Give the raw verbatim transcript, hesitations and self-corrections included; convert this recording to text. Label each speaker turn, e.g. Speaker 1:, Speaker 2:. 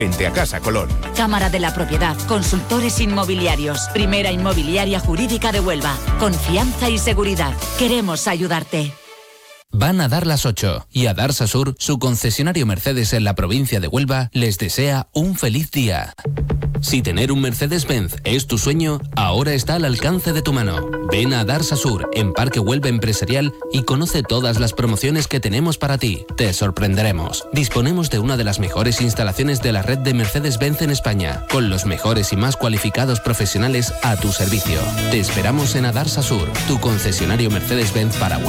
Speaker 1: Vente a Casa Colón.
Speaker 2: Cámara de la Propiedad, Consultores Inmobiliarios, primera inmobiliaria jurídica de Huelva. Confianza y seguridad. Queremos ayudarte.
Speaker 3: Van a dar las ocho y a Darsa Sur, su concesionario Mercedes en la provincia de Huelva, les desea un feliz día. Si tener un Mercedes-Benz es tu sueño, ahora está al alcance de tu mano. Ven a Darsa Sur, en Parque Huelva Empresarial, y conoce todas las promociones que tenemos para ti. Te sorprenderemos. Disponemos de una de las mejores instalaciones de la red de Mercedes-Benz en España, con los mejores y más cualificados profesionales a tu servicio. Te esperamos en Adarsa Sur, tu concesionario Mercedes-Benz para Huelva